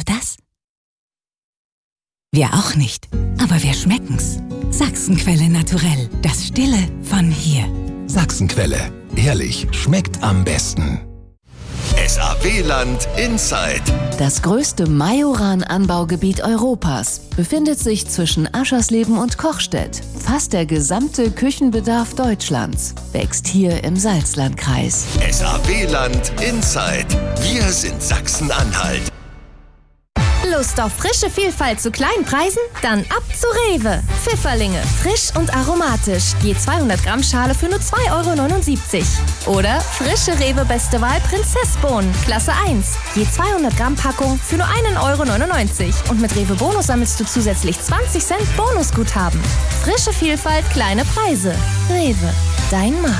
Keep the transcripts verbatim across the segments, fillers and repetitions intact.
das? Wir auch nicht, aber wir schmecken's. Sachsenquelle naturell, das Stille von hier. Sachsenquelle, ehrlich, schmeckt am besten. S A W-Land Inside. Das größte Majoran-Anbaugebiet Europas befindet sich zwischen Aschersleben und Kochstedt. Fast der gesamte Küchenbedarf Deutschlands wächst hier im Salzlandkreis. S A W-Land Inside. Wir sind Sachsen-Anhalt. Lust auf frische Vielfalt zu kleinen Preisen? Dann ab zu Rewe. Pfifferlinge, frisch und aromatisch. Je zweihundert Gramm Schale für nur zwei Euro neunundsiebzig. Oder frische Rewe Beste Wahl Prinzessbohnen, Klasse eins. Je zweihundert Gramm Packung für nur einen Euro neunundneunzig. Und mit Rewe Bonus sammelst du zusätzlich zwanzig Cent Bonusguthaben. Frische Vielfalt, kleine Preise. Rewe, dein Markt.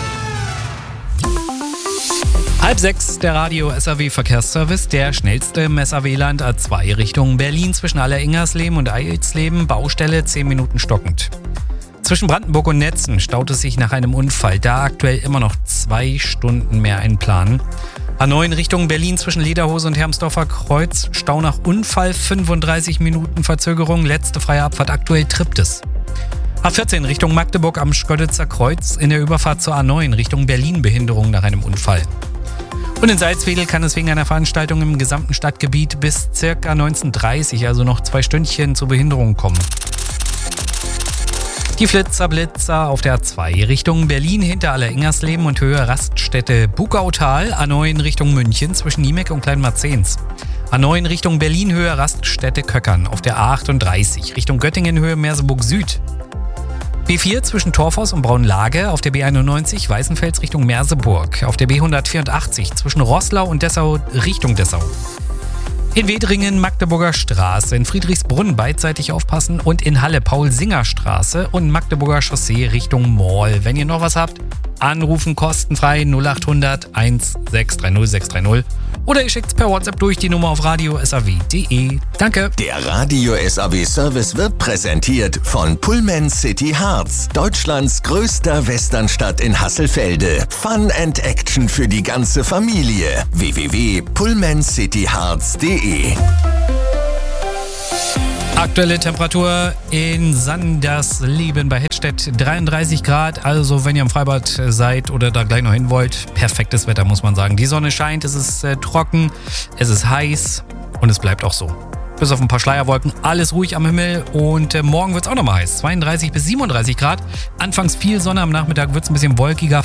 Halb sechs, der Radio S A W Verkehrsservice, der schnellste im S A W-Land A zwei Richtung Berlin zwischen Aller-Ingersleben und Eilsleben, Baustelle zehn Minuten stockend. Zwischen Brandenburg und Netzen staut es sich nach einem Unfall, da aktuell immer noch zwei Stunden mehr einplanen. A neun Richtung Berlin zwischen Lederhose und Hermsdorfer Kreuz, Stau nach Unfall, fünfunddreißig Minuten Verzögerung, letzte freie Abfahrt, aktuell trippt es. A vierzehn Richtung Magdeburg am Schköditzer Kreuz, in der Überfahrt zur A neun Richtung Berlin Behinderung nach einem Unfall. Und in Salzwedel kann es wegen einer Veranstaltung im gesamten Stadtgebiet bis ca. neunzehn Uhr dreißig, also noch zwei Stündchen, zu Behinderungen kommen. Die Flitzer-Blitzer auf der A zwei Richtung Berlin hinter Aller-Ingersleben und Höhe Raststätte Bugautal, A neun Richtung München zwischen Niemek und Kleinmarzens. A neun Richtung Berlin Höhe Raststätte Köckern auf der A achtunddreißig Richtung Göttingen Höhe Merseburg Süd. B vier zwischen Torfhaus und Braunlage, auf der B einundneunzig Weißenfels Richtung Merseburg, auf der B hundertvierundachtzig zwischen Roßlau und Dessau Richtung Dessau. In Wedringen Magdeburger Straße, in Friedrichsbrunn beidseitig aufpassen und in Halle Paul-Singer-Straße und Magdeburger Chaussee Richtung Mall. Wenn ihr noch was habt, anrufen kostenfrei null achthundert sechshundertdreißig sechshundertdreißig oder ihr schickt's per WhatsApp durch die Nummer auf radio s a w punkt de. Danke. Der Radio S A W Service wird präsentiert von Pullman City Harz, Deutschlands größter Westernstadt in Hasselfelde. Fun and Action für die ganze Familie. w w w punkt pullman city harz punkt de. Aktuelle Temperatur in Sandersleben bei Hettstedt dreiunddreißig Grad. Also wenn ihr im Freibad seid oder da gleich noch hin wollt, perfektes Wetter, muss man sagen. Die Sonne scheint, es ist äh, trocken, es ist heiß und es bleibt auch so. Bis auf ein paar Schleierwolken, alles ruhig am Himmel und äh, morgen wird es auch nochmal heiß. zweiunddreißig bis siebenunddreißig Grad. Anfangs viel Sonne, am Nachmittag wird es ein bisschen wolkiger.